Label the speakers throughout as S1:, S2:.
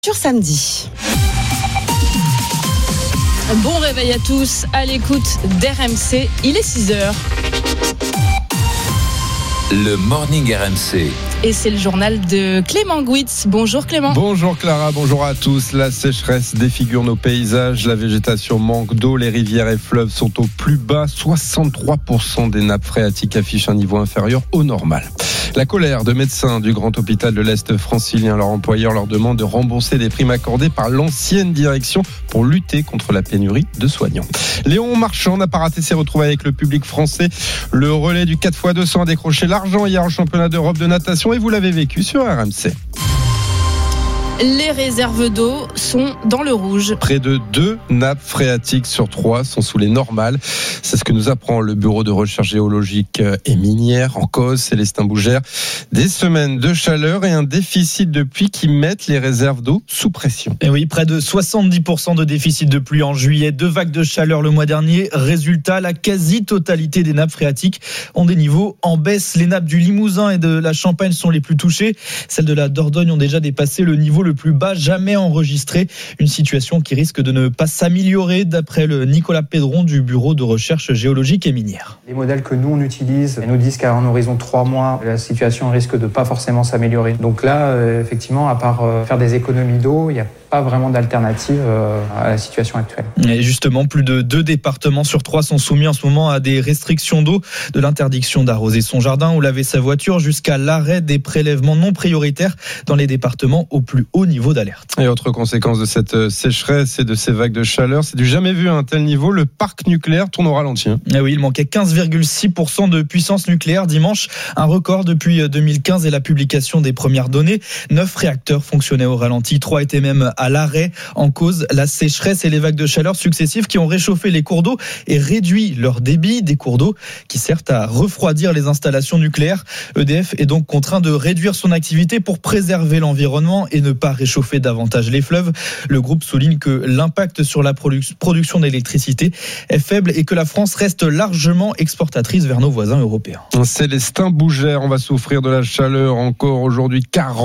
S1: Sur samedi.
S2: Bon réveil à tous, à l'écoute d'RMC, il est 6h.
S3: Le Morning RMC.
S2: Et c'est le journal de Clément Gouitz. Bonjour Clément.
S4: Bonjour Clara, bonjour à tous. La sécheresse défigure nos paysages, la végétation manque d'eau, les rivières et fleuves sont au plus bas. 63% des nappes phréatiques affichent un niveau inférieur au normal. La colère de médecins du grand hôpital de l'Est francilien. Leur employeur leur demande de rembourser des primes accordées par l'ancienne direction pour lutter contre la pénurie de soignants. Léon Marchand n'a pas raté ses retrouvailles avec le public français. Le relais du 4x200 a décroché l'argent hier au championnat d'Europe de natation et vous l'avez vécu sur RMC.
S2: Les réserves d'eau sont dans le rouge.
S4: Près de 2 nappes phréatiques sur 3 sont sous les normales. C'est ce que nous apprend le Bureau de recherche géologique et minière en cause, Célestin Bougère. Des semaines de chaleur et un déficit de pluie qui mettent les réserves d'eau sous pression.
S5: Et oui, près de 70% de déficit de pluie en juillet, 2 vagues de chaleur le mois dernier. Résultat, la quasi-totalité des nappes phréatiques ont des niveaux en baisse. Les nappes du Limousin et de la Champagne sont les plus touchées. Celles de la Dordogne ont déjà dépassé le niveau le plus bas jamais enregistré. Une situation qui risque de ne pas s'améliorer d'après le Nicolas Pédron du Bureau de recherche géologique et minière.
S6: Les modèles que nous on utilise nous disent qu'à un horizon de 3 mois, la situation risque de pas forcément s'améliorer. Donc là, effectivement, à part faire des économies d'eau, il n'y a pas vraiment d'alternative à la situation actuelle.
S5: Et justement, plus de 2 départements sur 3 sont soumis en ce moment à des restrictions d'eau, de l'interdiction d'arroser son jardin ou laver sa voiture jusqu'à l'arrêt des prélèvements non prioritaires dans les départements au plus haut niveau d'alerte.
S4: Et autre conséquence de cette sécheresse et de ces vagues de chaleur, c'est du jamais vu à un tel niveau, le parc nucléaire tourne au ralenti.
S5: Et oui, il manquait 15,6% de puissance nucléaire dimanche, un record depuis 2015 et la publication des premières données. 9 réacteurs fonctionnaient au ralenti, 3 étaient même à l'arrêt, en cause la sécheresse et les vagues de chaleur successives qui ont réchauffé les cours d'eau et réduit leur débit, des cours d'eau qui servent à refroidir les installations nucléaires. EDF est donc contraint de réduire son activité pour préserver l'environnement et ne pas réchauffer davantage les fleuves. Le groupe souligne que l'impact sur la production d'électricité est faible et que la France reste largement exportatrice vers nos voisins européens.
S4: Célestin Bougère, on va souffrir de la chaleur encore aujourd'hui.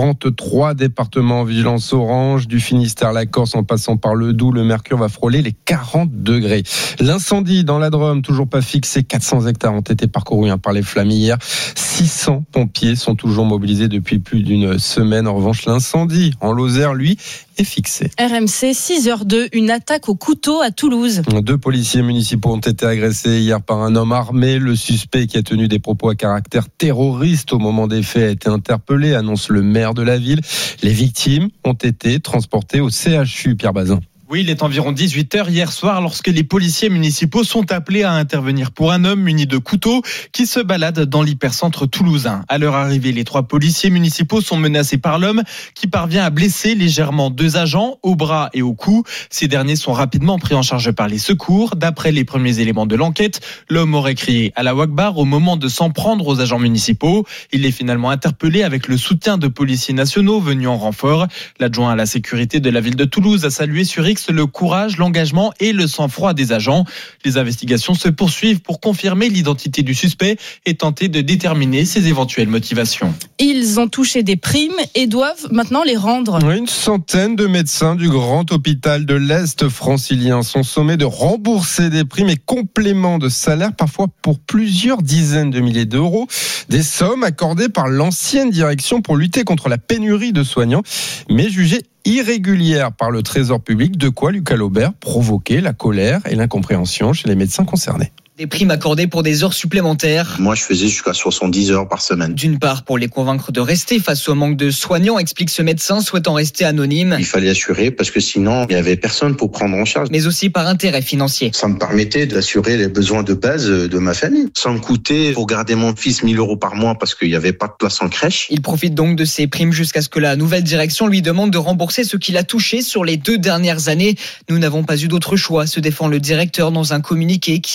S4: 43 départements en vigilance orange, du Finistère à la Corse en passant par le Doubs, le mercure va frôler les 40 degrés. L'incendie dans la Drôme, toujours pas fixé, 400 hectares ont été parcourus par les flammes hier. 600 pompiers sont toujours mobilisés depuis plus d'une semaine. En revanche, l'incendie en Lozère, lui, est fixé.
S2: RMC 6h02, une attaque au couteau à Toulouse.
S4: 2 policiers municipaux ont été agressés hier par un homme armé. Le suspect qui a tenu des propos à caractère terroriste au moment des faits a été interpellé, annonce le maire de la ville. Les victimes ont été transportées au CHU, Pierre Bazin.
S7: Oui, il est environ 18h hier soir lorsque les policiers municipaux sont appelés à intervenir pour un homme muni de couteau qui se balade dans l'hypercentre toulousain. À leur arrivée, les 3 policiers municipaux sont menacés par l'homme qui parvient à blesser légèrement 2 agents au bras et au cou. Ces derniers sont rapidement pris en charge par les secours. D'après les premiers éléments de l'enquête, l'homme aurait crié Allahu Akbar au moment de s'en prendre aux agents municipaux. Il est finalement interpellé avec le soutien de policiers nationaux venus en renfort. L'adjoint à la sécurité de la ville de Toulouse a salué sur X le courage, l'engagement et le sang-froid des agents. Les investigations se poursuivent pour confirmer l'identité du suspect et tenter de déterminer ses éventuelles motivations.
S2: Ils ont touché des primes et doivent maintenant les rendre.
S4: Une centaine de médecins du grand hôpital de l'Est francilien sont sommés de rembourser des primes et compléments de salaire, parfois pour plusieurs dizaines de milliers d'euros. Des sommes accordées par l'ancienne direction pour lutter contre la pénurie de soignants, mais jugées irrégulière par le Trésor public, de quoi Lucas Laubert provoquer la colère et l'incompréhension chez les médecins concernés.
S8: Des primes accordées pour des heures supplémentaires.
S9: Moi, je faisais jusqu'à 70 heures par semaine.
S8: D'une part, pour les convaincre de rester face au manque de soignants, explique ce médecin souhaitant rester anonyme.
S9: Il fallait assurer parce que sinon, il n'y avait personne pour prendre en charge.
S8: Mais aussi par intérêt financier.
S9: Ça me permettait d'assurer les besoins de base de ma famille. Sans me coûter pour garder mon fils 1 000 euros par mois parce qu'il n'y avait pas de place en crèche.
S8: Il profite donc de ces primes jusqu'à ce que la nouvelle direction lui demande de rembourser ce qu'il a touché sur les 2 dernières années. Nous n'avons pas eu d'autre choix, se défend le directeur dans un communiqué qui affirme que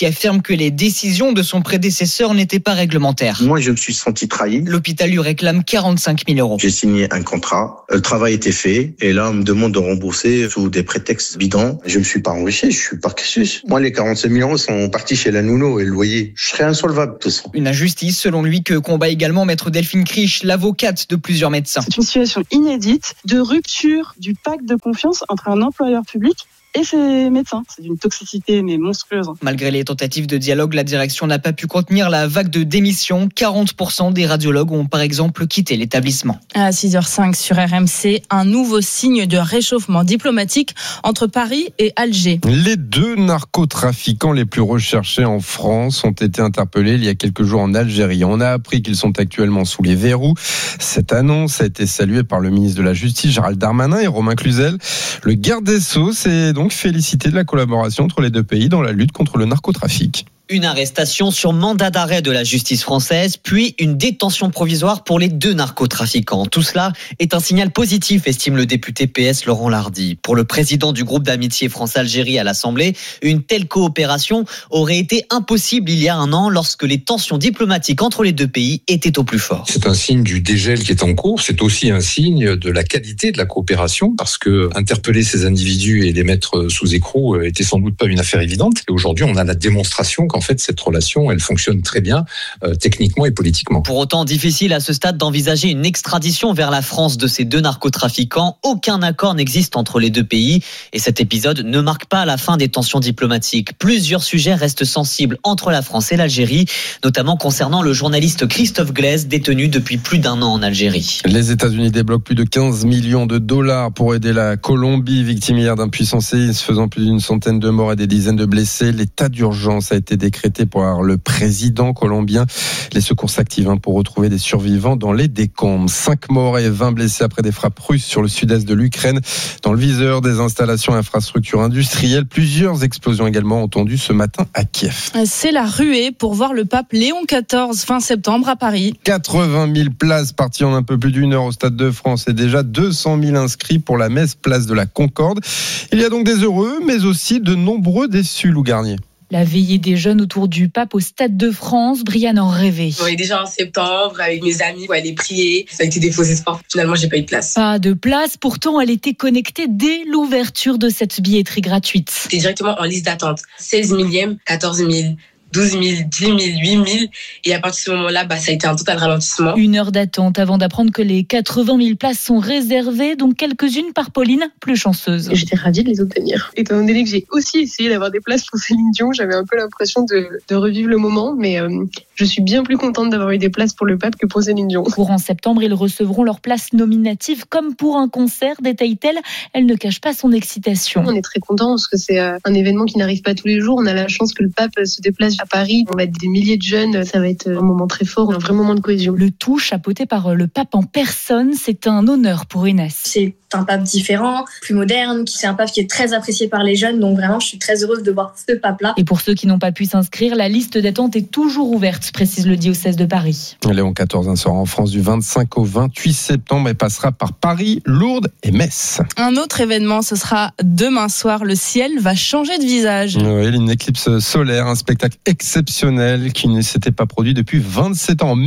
S8: que les décisions de son prédécesseur n'étaient pas réglementaires.
S9: Moi, je me suis senti trahi.
S8: L'hôpital lui réclame 45 000 €.
S9: J'ai signé un contrat, le travail était fait, et là, on me demande de rembourser sous des prétextes bidons. Je me suis pas enrichi, je suis pas casus. Moi, les 45 000 € sont partis chez la nounou et le loyer. Je serais insolvable, tout ça.
S8: Une injustice, selon lui, que combat également maître Delphine Krisch, l'avocate de plusieurs médecins.
S1: C'est une situation inédite de rupture du pacte de confiance entre un employeur public et ses médecins. C'est d'une toxicité mais monstrueuse.
S8: Malgré les tentatives de dialogue, la direction n'a pas pu contenir la vague de démissions. 40% des radiologues ont par exemple quitté l'établissement.
S2: À 6h05 sur RMC, un nouveau signe de réchauffement diplomatique entre Paris et Alger.
S4: Les 2 narcotrafiquants les plus recherchés en France ont été interpellés il y a quelques jours en Algérie. On a appris qu'ils sont actuellement sous les verrous. Cette annonce a été saluée par le ministre de la Justice, Gérald Darmanin, et Romain Cluzel. Le garde des Sceaux s'est donc félicité de la collaboration entre les 2 pays dans la lutte contre le narcotrafic.
S10: Une arrestation sur mandat d'arrêt de la justice française, puis une détention provisoire pour les 2 narcotrafiquants. Tout cela est un signal positif, estime le député PS Laurent Lardy. Pour le président du groupe d'amitié France-Algérie à l'Assemblée, une telle coopération aurait été impossible il y a un an lorsque les tensions diplomatiques entre les 2 pays étaient au plus fort.
S11: C'est un signe du dégel qui est en cours. C'est aussi un signe de la qualité de la coopération, parce que interpeller ces individus et les mettre sous écrou était sans doute pas une affaire évidente. Et aujourd'hui, on a la démonstration qu'en fait, cette relation, elle fonctionne très bien, techniquement et politiquement.
S10: Pour autant, difficile à ce stade d'envisager une extradition vers la France de ces 2 narcotrafiquants. Aucun accord n'existe entre les 2 pays et cet épisode ne marque pas la fin des tensions diplomatiques. Plusieurs sujets restent sensibles entre la France et l'Algérie, notamment concernant le journaliste Christophe Glaise, détenu depuis plus d'1 an en Algérie.
S4: Les États-Unis débloquent plus de 15 millions de dollars pour aider la Colombie, victime hier d'un puissant séisme faisant plus d'une centaine de morts et des dizaines de blessés. L'état d'urgence a été décrété par le président colombien. Les secours s'activent pour retrouver des survivants dans les décombres. 5 morts et 20 blessés après des frappes russes sur le sud-est de l'Ukraine. Dans le viseur des installations et infrastructures industrielles, plusieurs explosions également entendues ce matin à Kiev.
S2: C'est la ruée pour voir le pape Léon XIV fin septembre à Paris.
S4: 80 000 places parties en un peu plus d'1 heure au Stade de France et déjà 200 000 inscrits pour la messe place de la Concorde. Il y a donc des heureux, mais aussi de nombreux déçus, Lou Garnier.
S12: La veillée des jeunes autour du pape au Stade de France, Brianne en rêvait.
S13: On est déjà en septembre avec mes amis pour aller prier. Ça a été des faux espoirs. Finalement, j'ai pas eu de place.
S12: Pas de place, pourtant elle était connectée dès l'ouverture de cette billetterie gratuite.
S13: J'étais directement en liste d'attente. 16 millième, 14 000. 12 000, 10 000, 8 000. Et à partir de ce moment-là, ça a été un total ralentissement.
S12: 1 heure d'attente avant d'apprendre que les 80 000 places sont réservées, dont quelques-unes par Pauline, plus chanceuse.
S1: J'étais ravie de les obtenir. Étant donné que j'ai aussi essayé d'avoir des places pour Céline Dion, j'avais un peu l'impression de revivre le moment, mais je suis bien plus contente d'avoir eu des places pour le pape que pour Céline Dion.
S12: Courant septembre, ils recevront leurs places nominatives comme pour un concert, détaille-t-elle. Elle ne cache pas son excitation.
S1: On est très contents parce que c'est un événement qui n'arrive pas tous les jours. On a la chance que le pape se déplace à Paris. On va être des milliers de jeunes. Ça va être un moment très fort, un vrai moment de cohésion.
S12: Le tout chapeauté par le pape en personne, c'est un honneur pour Inès.
S14: C'est un pape différent, plus moderne, c'est un pape qui est très apprécié par les jeunes. Donc vraiment, je suis très heureuse de voir ce pape-là.
S12: Et pour ceux qui n'ont pas pu s'inscrire, la liste d'attente est toujours ouverte, précise le diocèse de Paris.
S4: Léon XIV sera en France du 25 au 28 septembre et passera par Paris, Lourdes et Metz.
S2: Un autre événement, ce sera demain soir. Le ciel va changer de visage.
S4: Oui, une éclipse solaire, un spectacle exceptionnel qui ne s'était pas produit depuis 27 ans, en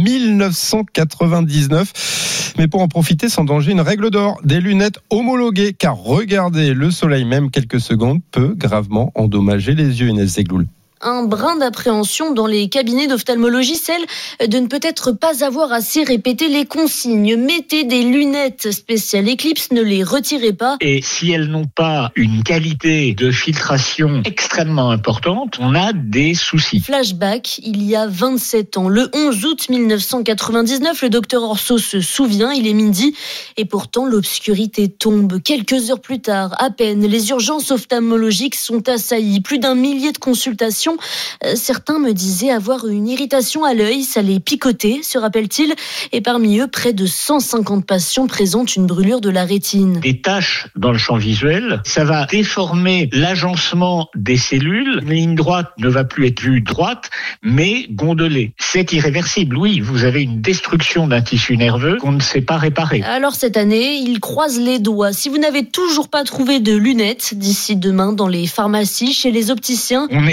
S4: 1999. Mais pour en profiter sans danger, une règle d'or, des lunettes homologuées, car regarder le soleil même quelques secondes peut gravement endommager les yeux. Inès Zegloul.
S15: Un brin d'appréhension dans les cabinets d'ophtalmologie, celle de ne peut-être pas avoir assez répété les consignes. Mettez des lunettes spéciales Eclipse, ne les retirez pas.
S16: Et si elles n'ont pas une qualité de filtration extrêmement importante, on a des soucis.
S15: Flashback, il y a 27 ans, le 11 août 1999, le docteur Orso se souvient, il est midi, et pourtant l'obscurité tombe. Quelques heures plus tard, à peine, les urgences ophtalmologiques sont assaillies. Plus d'1 millier de consultations. Certains me disaient avoir une irritation à l'œil, ça les picotait, se rappelle-t-il, et parmi eux, près de 150 patients présentent une brûlure de la rétine.
S16: Des taches dans le champ visuel, ça va déformer l'agencement des cellules. Une ligne droite ne va plus être vue droite, mais gondolée. C'est irréversible, oui, vous avez une destruction d'un tissu nerveux qu'on ne sait pas réparer.
S15: Alors cette année, ils croisent les doigts. Si vous n'avez toujours pas trouvé de lunettes, d'ici demain dans les pharmacies, chez les opticiens,
S16: on espère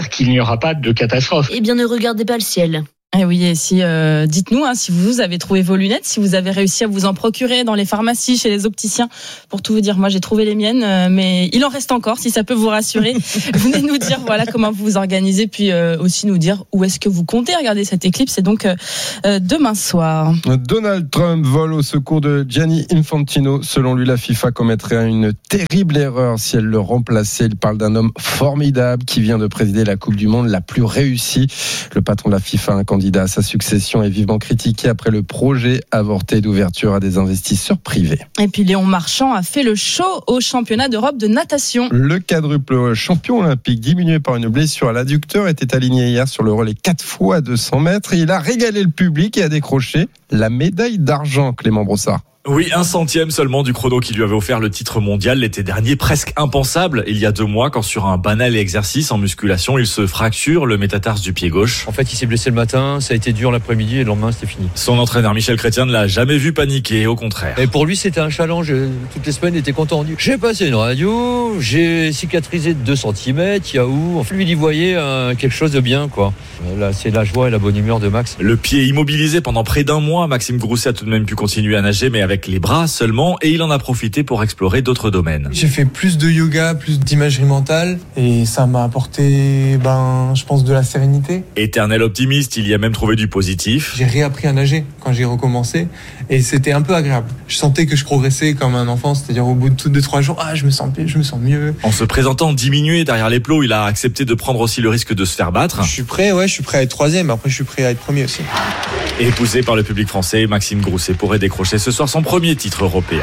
S16: j'espère qu'il n'y aura pas de catastrophe.
S15: Eh bien, ne regardez pas le ciel.
S2: Eh oui, et si, dites-nous si vous avez trouvé vos lunettes, si vous avez réussi à vous en procurer dans les pharmacies, chez les opticiens. Pour tout vous dire, moi j'ai trouvé les miennes, mais il en reste encore, si ça peut vous rassurer. Venez nous dire comment vous vous organisez, puis aussi nous dire où est-ce que vous comptez regarder cette éclipse. C'est donc demain soir.
S4: Donald Trump vole au secours de Gianni Infantino. Selon lui, la FIFA commettrait une terrible erreur si elle le remplaçait. Il parle d'un homme formidable qui vient de présider la Coupe du Monde la plus réussie. Le patron de la FIFA, un candidat à sa succession, est vivement critiqué après le projet avorté d'ouverture à des investisseurs privés.
S2: Et puis Léon Marchand a fait le show au championnat d'Europe de natation.
S4: Le quadruple champion olympique, diminué par une blessure à l'adducteur, était aligné hier sur le relais 4 fois 200 mètres. Il a régalé le public et a décroché la médaille d'argent, Clément Brossard.
S17: Oui, 1/100 seulement du chrono qui lui avait offert le titre mondial l'été dernier, presque impensable il y a 2 mois quand sur un banal exercice en musculation, il se fracture le métatarse du pied gauche.
S18: En fait, il s'est blessé le matin, ça a été dur l'après-midi et le lendemain c'était fini.
S17: Son entraîneur Michel Chrétien ne l'a jamais vu paniquer, au contraire.
S18: Et pour lui, c'était un challenge. Toutes les semaines, il était content. J'ai passé une radio, j'ai cicatrisé de 2 cm, Yahoo. Lui, il y voyait quelque chose de bien, quoi. Là, c'est la joie et la bonne humeur de Max.
S17: Le pied immobilisé pendant près d'1 mois, Maxime Grousset a tout de même pu continuer à nager, mais avec les bras seulement, et il en a profité pour explorer d'autres domaines.
S19: J'ai fait plus de yoga, plus d'imagerie mentale, et ça m'a apporté, je pense, de la sérénité.
S17: Éternel optimiste, il y a même trouvé du positif.
S19: J'ai réappris à nager quand j'ai recommencé, et c'était un peu agréable. Je sentais que je progressais comme un enfant, c'est-à-dire au bout de 2-3 jours, je me sens mieux.
S17: En se présentant diminué derrière les plots, il a accepté de prendre aussi le risque de se faire battre.
S19: Je suis prêt à être 3e, après je suis prêt à être 1er aussi.
S17: Et poussé par le public français, Maxime Grousset pourrait décrocher ce soir son premier titre européen.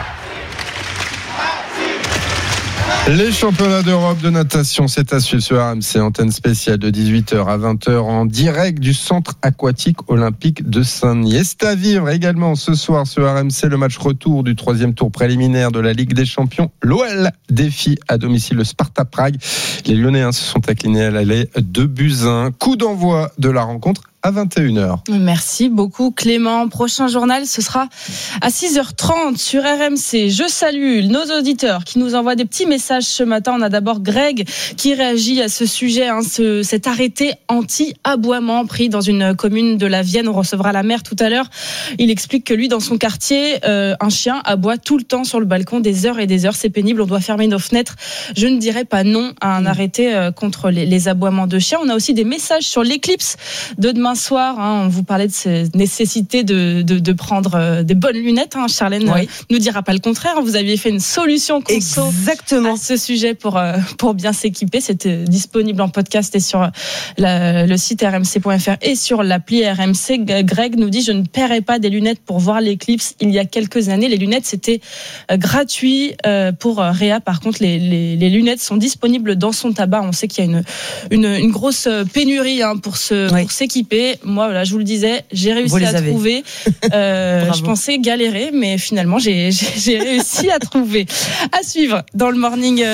S4: Les championnats d'Europe de natation, c'est à suivre sur RMC, antenne spéciale de 18h à 20h en direct du centre aquatique olympique de Saint-Denis. Et c'est à vivre également ce soir sur RMC le match retour du 3e tour préliminaire de la Ligue des Champions. L'OL défie à domicile le Sparta Prague. Les Lyonnais se sont inclinés à l'aller 2-1. Coup d'envoi de la rencontre à 21h.
S2: Merci beaucoup Clément. Prochain journal, ce sera à 6h30 sur RMC. Je salue nos auditeurs qui nous envoient des petits messages ce matin. On a d'abord Greg qui réagit à ce sujet, cet arrêté anti-aboiement pris dans une commune de la Vienne. On recevra la maire tout à l'heure. Il explique que lui, dans son quartier, un chien aboie tout le temps sur le balcon des heures et des heures. C'est pénible, on doit fermer nos fenêtres. Je ne dirais pas non à un arrêté contre les aboiements de chiens. On a aussi des messages sur l'éclipse de demain soir. On vous parlait de cette nécessité de prendre des bonnes lunettes. Charlène nous dira pas le contraire. Vous aviez fait une solution conso à ce sujet pour bien s'équiper. C'était disponible en podcast et sur le site rmc.fr et sur l'appli RMC. Greg nous dit: je ne paierai pas des lunettes pour voir l'éclipse. Il y a quelques années, les lunettes c'était gratuit pour Réa. Par contre, les lunettes sont disponibles dans son tabac. On sait qu'il y a une grosse pénurie pour s'équiper. Moi, voilà, je vous le disais, j'ai réussi à trouver. Je pensais galérer, mais finalement, j'ai réussi à trouver. À suivre dans le morning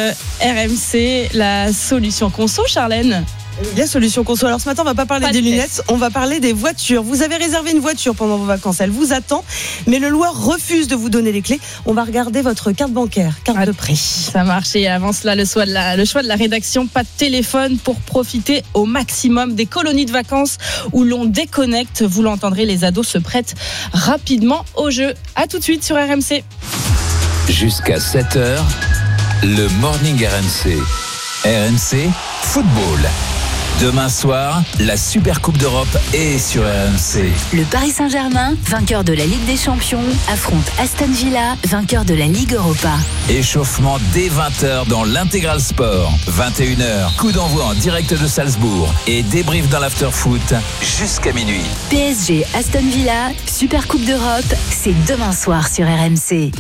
S2: RMC, la solution conso, Charlène.
S20: La solution conso. Alors ce matin, on va pas parler des lunettes, on va parler des voitures. Vous avez réservé une voiture pendant vos vacances, elle vous attend, mais le loueur refuse de vous donner les clés. On va regarder votre carte bancaire, carte de prêt.
S2: Ça marche. Et avant cela, le choix de la rédaction, pas de téléphone pour profiter au maximum des colonies de vacances où l'on déconnecte. Vous l'entendrez, les ados se prêtent rapidement au jeu. À tout de suite sur RMC.
S3: Jusqu'à 7h, le morning RMC. RMC Football. Demain soir, la Super Coupe d'Europe est sur RMC.
S21: Le Paris Saint-Germain, vainqueur de la Ligue des Champions, affronte Aston Villa, vainqueur de la Ligue Europa.
S3: Échauffement dès 20h dans l'Intégral Sport. 21h, coup d'envoi en direct de Salzbourg et débrief dans l'after-foot jusqu'à minuit.
S21: PSG Aston Villa, Super Coupe d'Europe, c'est demain soir sur RMC.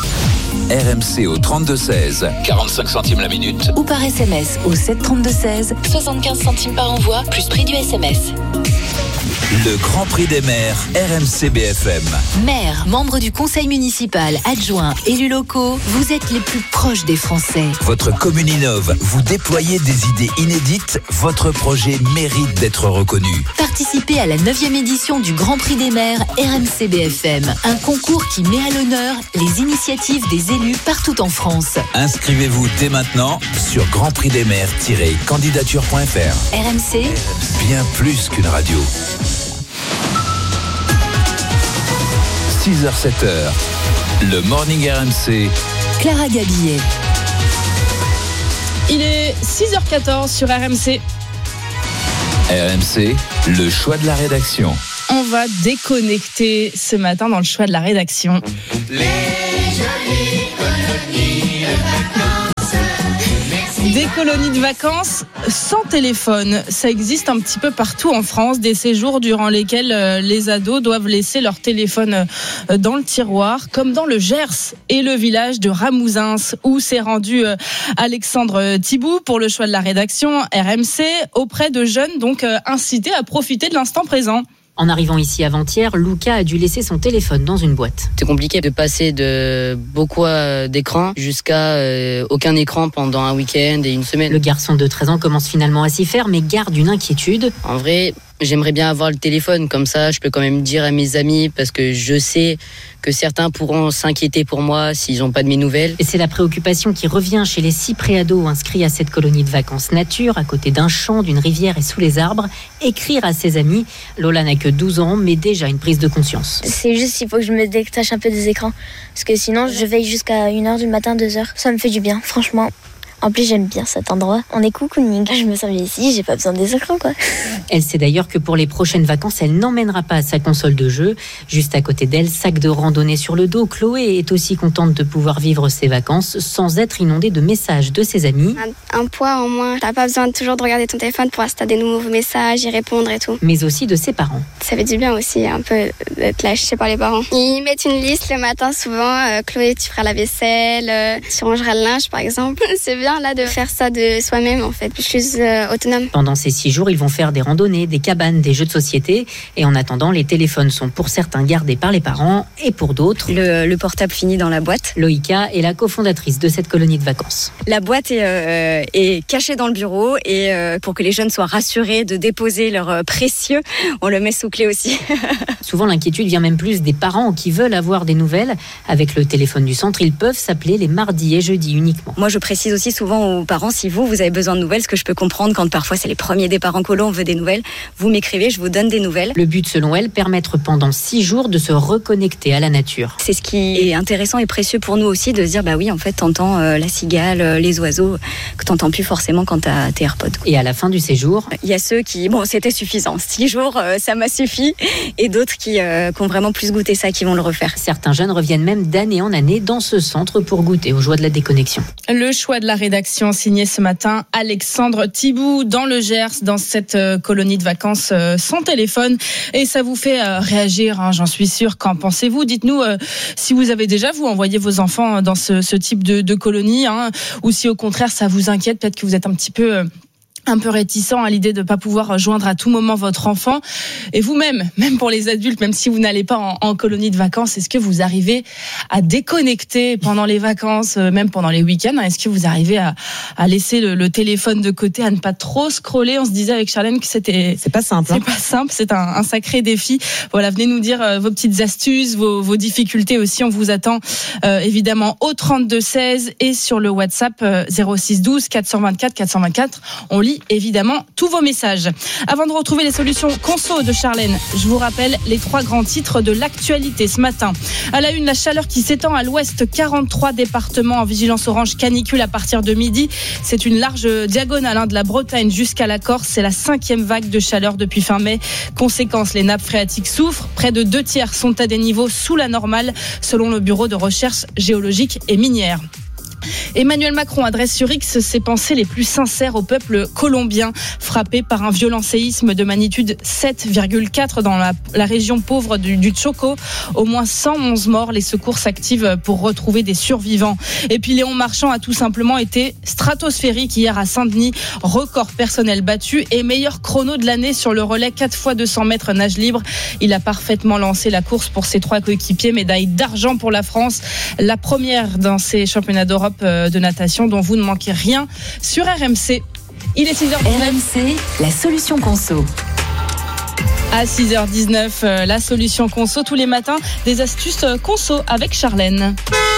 S3: RMC au 32-16, 45 centimes la minute.
S21: Ou par SMS au 732-16, 75 centimes par envoi, plus prix du SMS.
S3: Le Grand Prix des maires, RMC BFM.
S21: Maire, membre du conseil municipal, adjoint, élus locaux, vous êtes les plus proches des Français.
S3: Votre commune innove, vous déployez des idées inédites, votre projet mérite d'être reconnu.
S21: Participez à la 9e édition du Grand Prix des maires RMC BFM. Un concours qui met à l'honneur les initiatives des élus partout en France.
S3: Inscrivez-vous dès maintenant sur grandprixdesmaires-candidature.fr.
S21: RMC,
S3: Bien plus qu'une radio. 6h-7h, le Morning RMC.
S21: Clara Gabillet.
S2: Il est 6h14 sur RMC.
S3: RMC, le choix de la rédaction.
S2: On va déconnecter ce matin dans le choix de la rédaction.
S6: Les jolies colonies de vacances.
S2: Des colonies de vacances sans téléphone. Ça existe un petit peu partout en France. Des séjours durant lesquels les ados doivent laisser leur téléphone dans le tiroir, comme dans le Gers et le village de Ramouzins, où s'est rendu Alexandre Thibout pour le choix de la rédaction RMC, auprès de jeunes donc incités à profiter de l'instant présent.
S22: En arrivant ici avant-hier, Luca a dû laisser son téléphone dans une boîte.
S23: C'est compliqué de passer de beaucoup d'écrans jusqu'à aucun écran pendant un week-end et une semaine.
S22: Le garçon de 13 ans commence finalement à s'y faire, mais garde une inquiétude.
S23: En vrai, j'aimerais bien avoir le téléphone, comme ça je peux quand même dire à mes amis, parce que je sais que certains pourront s'inquiéter pour moi s'ils n'ont pas de mes nouvelles.
S22: Et c'est la préoccupation qui revient chez les 6 préados inscrits à cette colonie de vacances nature, à côté d'un champ, d'une rivière et sous les arbres. Écrire à ses amis. Lola n'a que 12 ans, mais déjà une prise de conscience.
S24: C'est juste qu'il faut que je me détache un peu des écrans, parce que sinon je veille jusqu'à 1h du matin, 2h. Ça me fait du bien, franchement. En plus, j'aime bien cet endroit. On est cocooning. Je me sens bien ici, j'ai pas besoin des écrans, quoi.
S22: Elle sait d'ailleurs que pour les prochaines vacances, elle n'emmènera pas sa console de jeu. Juste à côté d'elle, sac de randonnée sur le dos, Chloé est aussi contente de pouvoir vivre ses vacances sans être inondée de messages de ses amis.
S25: Un poids en moins. T'as pas besoin de toujours de regarder ton téléphone pour voir si t'as des nouveaux messages, y répondre et tout.
S22: Mais aussi de ses parents.
S25: Ça fait du bien aussi, un peu d'être lâché par les parents. Ils mettent une liste le matin souvent. Chloé, tu feras la vaisselle, tu rangeras le linge par exemple. C'est bien là de faire ça de soi-même en fait. Je suis autonome.
S22: Pendant ces 6 jours, ils vont faire des randonnées, des cabanes, des jeux de société. Et en attendant, les téléphones sont pour certains gardés par les parents et pour d'autres...
S26: Le portable finit dans la boîte.
S22: Loïka est la cofondatrice de cette colonie de vacances.
S26: La boîte est cachée dans le bureau et pour que les jeunes soient rassurés de déposer leur précieux, on le met sous clé aussi.
S22: Souvent, l'inquiétude vient même plus des parents qui veulent avoir des nouvelles. Avec le téléphone du centre, ils peuvent s'appeler les mardis et jeudis uniquement.
S26: Moi, je précise aussi souvent aux parents, si vous avez besoin de nouvelles, ce que je peux comprendre quand parfois c'est les premiers départs en colo, on veut des nouvelles, vous m'écrivez, je vous donne des nouvelles.
S22: Le but, selon elle, permettre pendant 6 jours de se reconnecter à la nature.
S26: C'est ce qui est intéressant et précieux pour nous aussi, de se dire, bah oui, en fait, t'entends la cigale, les oiseaux, que t'entends plus forcément quand t'as tes AirPods.
S22: Et à la fin du séjour,
S26: il y a ceux qui, c'était suffisant. 6 jours, ça m'a suffi. Et d'autres qui ont vraiment plus goûté ça, qui vont le refaire.
S22: Certains jeunes reviennent même d'année en année dans ce centre pour goûter aux joies de la déconnexion.
S2: Le choix de la rédaction signé ce matin Alexandre Thibout dans le Gers, dans cette colonie de vacances sans téléphone. Et ça vous fait réagir, hein, j'en suis sûre. Qu'en pensez-vous ? Dites-nous si vous avez déjà, vous, envoyé vos enfants dans ce type de colonie, hein, ou si au contraire ça vous inquiète, peut-être que vous êtes un petit peu réticent à l'idée de pas pouvoir joindre à tout moment votre enfant. Et vous-même, même pour les adultes, même si vous n'allez pas en colonie de vacances, est-ce que vous arrivez à déconnecter pendant les vacances, même pendant les week-ends ? Est-ce que vous arrivez à laisser le téléphone de côté, à ne pas trop scroller ? On se disait avec Charlène que c'est pas simple. C'est pas simple, c'est un sacré défi. Voilà, venez nous dire vos petites astuces, vos difficultés aussi. On vous attend évidemment au 3216 et sur le WhatsApp 06 12 424 424. On lit évidemment tous vos messages. Avant de retrouver les solutions conso de Charlène, je vous rappelle les 3 grands titres de l'actualité ce matin. À la une, la chaleur qui s'étend à l'ouest, 43 départements en vigilance orange canicule à partir de midi. C'est une large diagonale de la Bretagne jusqu'à la Corse. C'est la 5e vague de chaleur depuis fin mai. Conséquence, les nappes phréatiques souffrent. Près de 2/3 sont à des niveaux sous la normale, selon le Bureau de recherche géologique et minière. Emmanuel Macron adresse sur X ses pensées les plus sincères au peuple colombien, frappé par un violent séisme de magnitude 7,4 dans la région pauvre du Chocó. Au moins 111 morts, les secours s'activent pour retrouver des survivants. Et puis Léon Marchand a tout simplement été stratosphérique hier à Saint-Denis, record personnel battu et meilleur chrono de l'année sur le relais 4x200 mètres nage libre. Il a parfaitement lancé la course pour ses 3 coéquipiers, médaille d'argent pour la France, la première dans ces championnats d'Europe de natation dont vous ne manquez rien sur RMC. Il est 6h19.
S21: RMC, la solution conso.
S2: À 6h19, la solution conso tous les matins, des astuces conso avec Charlène.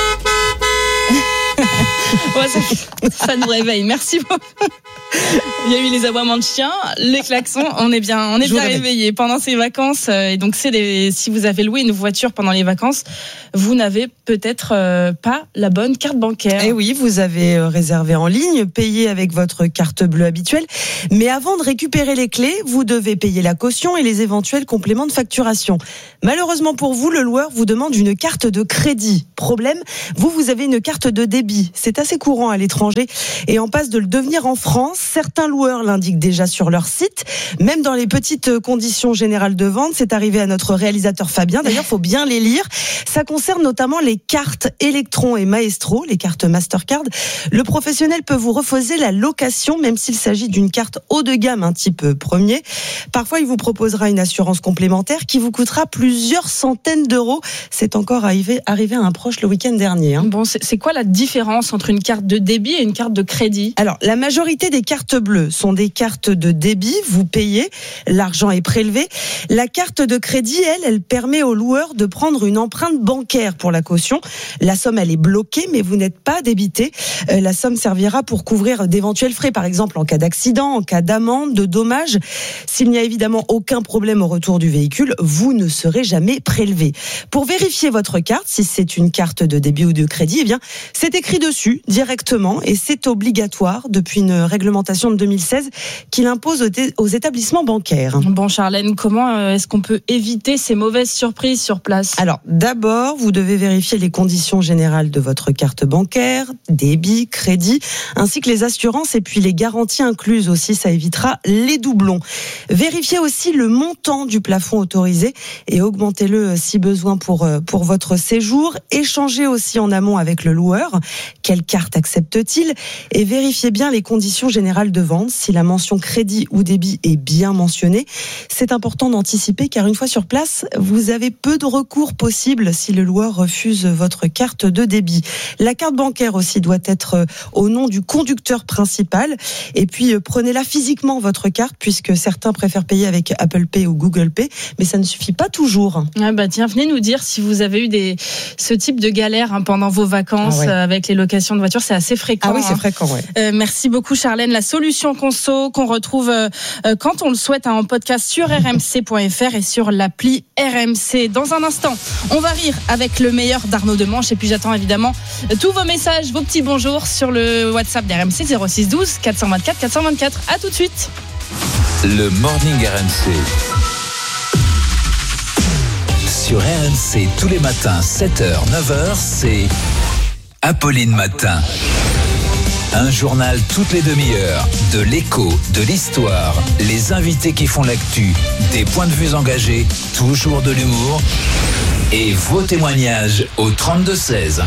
S2: Ouais, ça nous réveille. Merci beaucoup. Il y a eu les aboiements de chiens, les klaxons. On est bien réveillés pendant ces vacances. Et donc, si vous avez loué une voiture pendant les vacances, vous n'avez peut-être pas la bonne carte bancaire.
S20: Et oui, vous avez réservé en ligne, payé avec votre carte bleue habituelle. Mais avant de récupérer les clés, vous devez payer la caution et les éventuels compléments de facturation. Malheureusement pour vous, le loueur vous demande une carte de crédit. Problème, vous avez une carte de débit. C'est assez courant à l'étranger et en passe de le devenir en France. Certains loueurs l'indiquent déjà sur leur site, même dans les petites conditions générales de vente. C'est arrivé à notre réalisateur Fabien. D'ailleurs, il faut bien les lire. Ça concerne notamment les cartes Electron et Maestro, les cartes Mastercard. Le professionnel peut vous refuser la location, même s'il s'agit d'une carte haut de gamme, un type premier. Parfois, il vous proposera une assurance complémentaire qui vous coûtera plusieurs centaines d'euros. C'est encore arrivé à un proche le week-end dernier.
S2: Bon, c'est quoi la différence entre une carte de débit et une carte de crédit ?
S20: Alors, la majorité des cartes bleues sont des cartes de débit. Vous payez, l'argent est prélevé. La carte de crédit, elle permet au loueur de prendre une empreinte bancaire pour la caution. La somme, elle est bloquée, mais vous n'êtes pas débité. La somme servira pour couvrir d'éventuels frais, par exemple en cas d'accident, en cas d'amende, de dommages. S'il n'y a évidemment aucun problème au retour du véhicule, vous ne serez jamais prélevé. Pour vérifier votre carte, si c'est une carte de débit ou de crédit, eh bien, c'est écrit dessus directement et c'est obligatoire depuis une réglementation de 2016 qui l'impose aux établissements bancaires.
S2: Bon, Charlène, comment est-ce qu'on peut éviter ces mauvaises surprises sur place ?
S20: Alors, d'abord, vous devez vérifier les conditions générales de votre carte bancaire, débit, crédit, ainsi que les assurances et puis les garanties incluses aussi, ça évitera les doublons. Vérifiez aussi le montant du plafond autorisé et augmentez-le si besoin pour votre séjour. Échangez aussi en amont avec le loueur. Quelle carte accepte-t-il ? Et vérifiez bien les conditions générales de vente, si la mention crédit ou débit est bien mentionnée. C'est important d'anticiper car une fois sur place, vous avez peu de recours possibles si le loueur refuse votre carte de débit. La carte bancaire aussi doit être au nom du conducteur principal. Et puis prenez-la physiquement votre carte puisque certains préfèrent payer avec Apple Pay ou Google Pay, mais ça ne suffit pas toujours.
S2: Ah bah tiens, venez nous dire si vous avez eu ce type de galère pendant vos vacances avec les locations de voitures, c'est assez fréquent.
S20: Ah oui, c'est fréquent, ouais.
S2: Merci beaucoup Charlène. La solution conso qu'on retrouve quand on le souhaite en podcast sur rmc.fr et sur l'appli RMC. Dans un instant, on va rire avec le meilleur d'Arnaud Demanche et puis j'attends évidemment tous vos messages, vos petits bonjours sur le WhatsApp d'RMC 06 12 424 424. À tout de suite.
S3: Le Morning RMC. Sur RMC tous les matins 7h 9h, c'est Apolline Matin. Un journal toutes les demi-heures, de l'écho, de l'histoire, les invités qui font l'actu, des points de vue engagés, toujours de l'humour et vos témoignages au 32-16.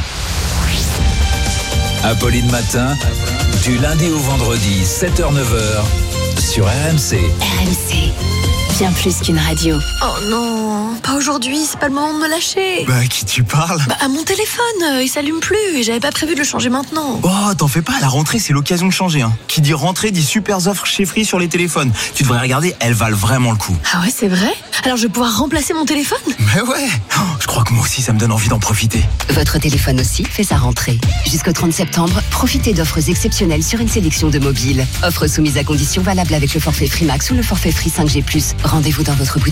S3: Apolline Matin, du lundi au vendredi 7h-9h sur RMC.
S21: RMC, bien plus qu'une radio.
S5: Oh non, pas aujourd'hui, c'est pas le moment de me lâcher.
S7: Bah, à qui tu parles ?
S5: Bah, à mon téléphone, il s'allume plus et j'avais pas prévu de le changer maintenant.
S7: Oh, t'en fais pas, la rentrée, c'est l'occasion de changer. Hein. Qui dit rentrée dit super offres chez Free sur les téléphones. Tu devrais regarder, elles valent vraiment le coup.
S5: Ah ouais, c'est vrai ? Alors je vais pouvoir remplacer mon téléphone ?
S7: Mais ouais, je crois que moi aussi, ça me donne envie d'en profiter.
S21: Votre téléphone aussi fait sa rentrée. Jusqu'au 30 septembre, profitez d'offres exceptionnelles sur une sélection de mobiles. Offres soumises à conditions valables avec le forfait Free Max ou le forfait Free 5G+. Rendez-vous dans votre boutique.